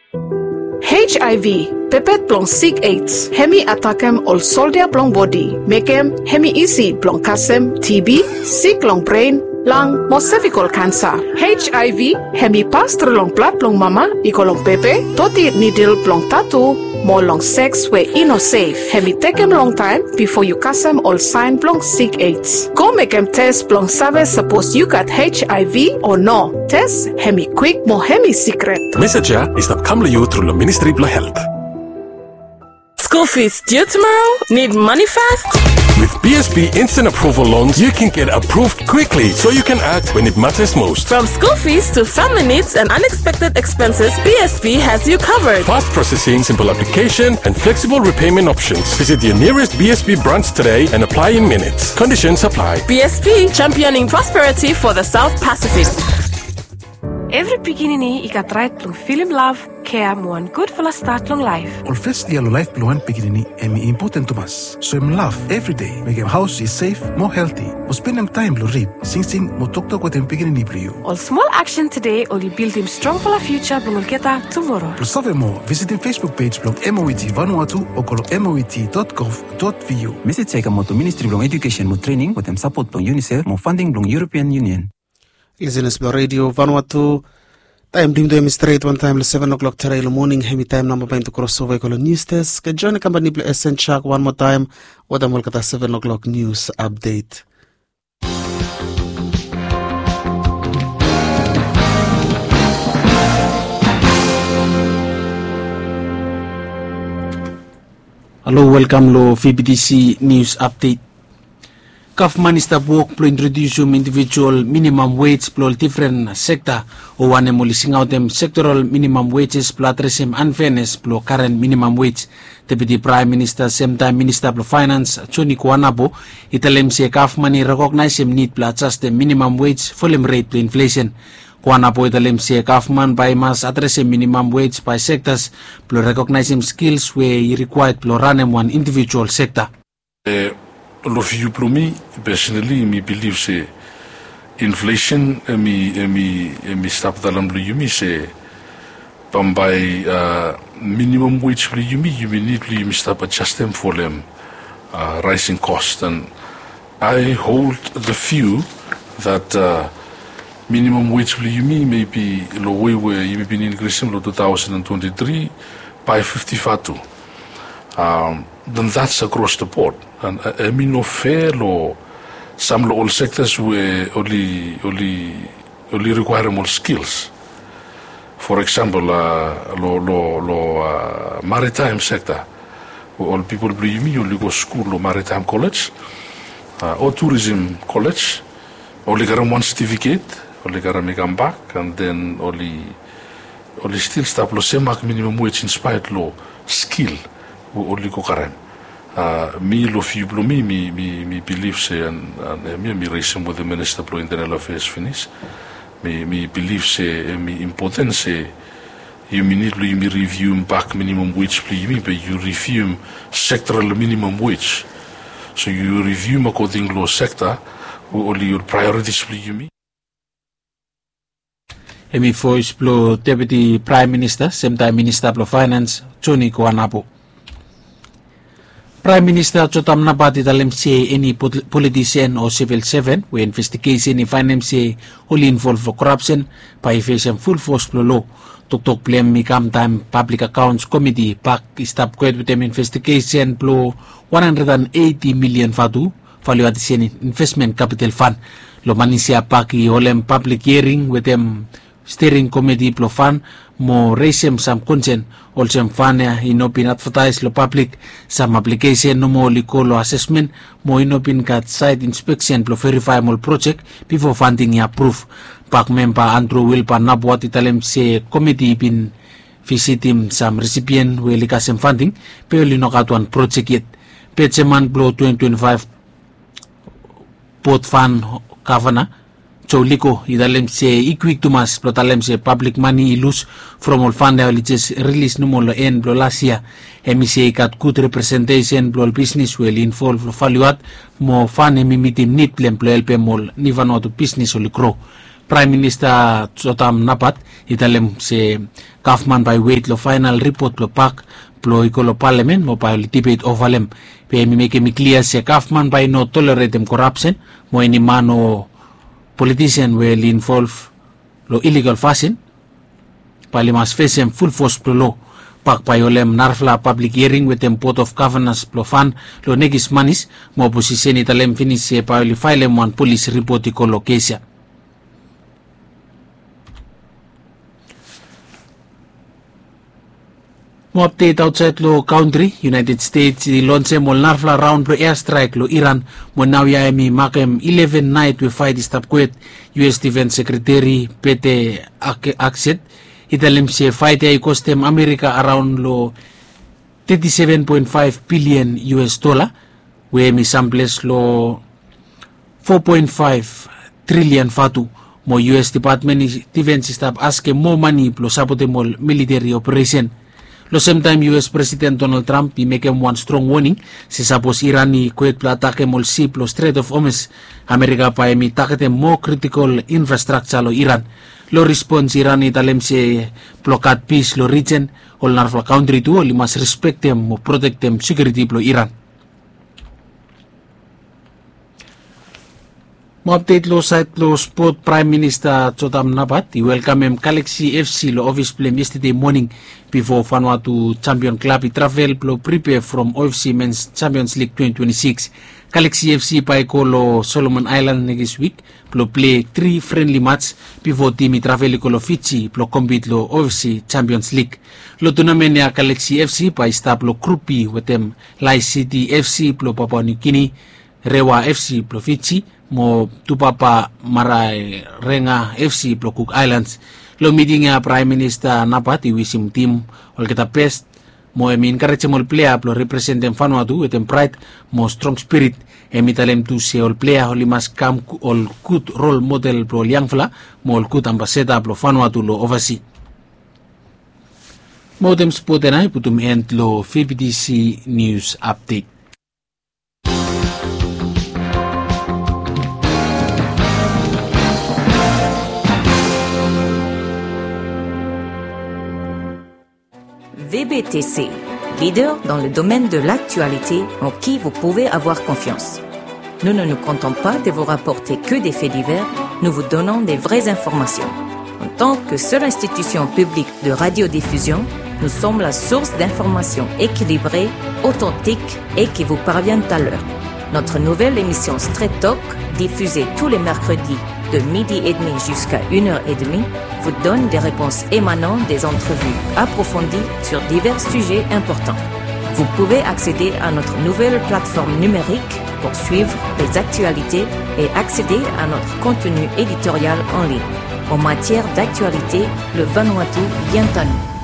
HIV, pepet plong sick AIDS, hemi atakem ol soldier plong body, mekem hemi easy plong kasem TB, sick long brain, lung, mo cervical cancer. HIV, hemi pastor long plat plong mama, ikolong pepe, toti needle plong tattoo, mo long sex we ino safe. Hemi takem long time before you kasem ol sign plong sick AIDS. Go mekem test plong save suppose you got HIV or no. Test hemi quick mo hemi secret. Message is that come to you through the Ministry of Health. School fees due tomorrow? Need money fast? With BSB Instant Approval Loans, you can get approved quickly so you can act when it matters most. From school fees to family needs and unexpected expenses, BSB has you covered. Fast processing, simple application, and flexible repayment options. Visit your nearest BSB branch today and apply in minutes. Conditions apply. BSB, championing prosperity for the South Pacific. Every beginning ikat right plong film love, care mo an good for la start long life. All first yellow life pluan beginning emi important to us. So em love every day. Make em house is safe, more healthy. Mo spend em time lo read. Sing mo talk with em beginning for you. All small action today or you build him strong for la future plong kita tomorrow. Plus save more. Visit the Facebook page plong MOET Vanuatu or call moet.gov.vu. Message say mo to Ministry of Education mo training with them support plong UNICEF mo funding plong European Union. Listeners by Radio Vanuatu. Time dim dem straight one time 7 o'clock today in the morning. Hemi time number to crossover call news test. Can join the company play Check one more time. What am welcome 7 o'clock news update. Hello, welcome to VBTC news update. Government is work to introduce individual minimum wage for different sector o one mo lising out them sectoral minimum wages plus address unfairness for current minimum wage. Deputy Prime Minister same time Minister of Finance Choni Kuanabo italem si government recognize him need plus adjust the minimum wage for rate to inflation. Kuanabo italem si government by mas address minimum wage by sectors plus recognize him skills where required plus run one individual sector. Lo fiu plumi personally me believe se inflation mi stap dalam lu yumi se pambai minimum wage lu yumi need lu yumi stap adjust them for them rising cost, and I hold the view that minimum wage lu yumi maybe lo way where you been increasing lo 2023 by 50 then that's across the board. And I mean no fair law. Some all sectors were only require more skills. For example, maritime sector. All people believe me only go school or maritime college, or tourism college. Only got one certificate. Only got make them back, and then only still stop lo semak minimum wage inspired law skill. Only go karen. Me lo fiu me believe say and me raising with the Minister for Internal Affairs finish. Me believe say me important say you need to review back minimum wage please but you review sectoral minimum wage. So you review according to sector only your priorities please me. Emi voice blow Deputy Prime Minister, same time Minister of Finance, Choni Kuanabo. Prime Minister Chotam Nabati talem say any politician or civil servant who investigation in finance only involved for corruption by facing full force law. Tok blame me come time Public Accounts Committee back stop quite with them investigation blow 180 million fatu value addition investment capital fund. Lo manisia paki olem public hearing with them steering committee plo fan mo raise some consent also fan inopin advertise lo public some application no mo licolo assessment mo inopin kat site inspection plo verify mo project before funding approve. Pak member Andrew Wilpa nabuat italem se committee bin visitim some recipient we likasem funding pero linokatuan project yet pecheman plo 2025 pot fan kavana Choliko idalem se equick tumas plotalem se public money ilus from all fund which is release numolo en blolasia emise kat good representation blol business will involve valuat mo fan emimitim nit plem plelpe mol nivano to business olikro Prime Minister Jotam Napat italem se Kaufman by wait lo final report lo pak plo ikolo parliament mo pa debate overlem pe mi make me clear se Kaufman by no tolerate corruption mo ini mano politician will involve lo illegal fashion palimas face full force plo lo pak payolem narfla public hearing with them port of governance plo fan lo negis manis mo position italem finish se pa file one police report ikolo case. Mo update outside lo country, United States, di launch mo narfla round pro airstrike lo Iran, mo nawya mi makem 11 night we fight stop quit, US Defense Secretary Pete Hegseth, italim siya fight ay costem America around lo 37.5 billion US dollar, we mi samples lo 4.5 trillion fatu, mo US Department Defense Staff aske more money plo sabote mo military operation. Lo same time US President Donald Trump i make one strong warning si sapos Iran ni kuet platake mol sip lo Strait of Hormuz Amerika pa mi takete mo critical infrastructure lo Iran lo response Iran italem si blockade peace lo region ol narfla country tu ol mas respect them mo protect them security lo Iran. Mo update lo site lo sport Prime Minister Jotam Napat i welcome him Galaxy FC lo office play yesterday morning before Vanuatu Champion Club i travel lo prepare from OFC Men's Champions League 2026. Galaxy FC pa ko lo Solomon Island next week lo play 3 friendly match before team i travel ko lo Fiji lo compete lo OFC Champions League. Lo tournament ya Galaxy FC pa stop lo Group B with them Lai City FC lo Papua New Guinea, Rewa FC lo Fiji mo Tupapa Marai Renga FC plo Cook Islands. Lo meeting ya Prime Minister Napat i wisim team ol kita best mo encourage mo player plo represent them Vanuatu with them pride mo strong spirit emitalem tu se ol player holi mas kam ol good role model plo young fla mo ol good ambassador plo Vanuatu lo overseas. Mo dem sport na putum end lo FBTC news update. VBTC, leader dans le domaine de l'actualité en qui vous pouvez avoir confiance. Nous ne nous comptons pas de vous rapporter que des faits divers, nous vous donnons des vraies informations. En tant que seule institution publique de radiodiffusion, nous sommes la source d'informations équilibrées, authentiques et qui vous parviennent à l'heure. Notre nouvelle émission Straight Talk, diffusée tous les mercredis de 12h30 jusqu'à 1h30, vous donne des réponses émanant des entrevues approfondies sur divers sujets importants. Vous pouvez accéder à notre nouvelle plateforme numérique pour suivre les actualités et accéder à notre contenu éditorial en ligne. En matière d'actualité, le Vanuatu vient à nous.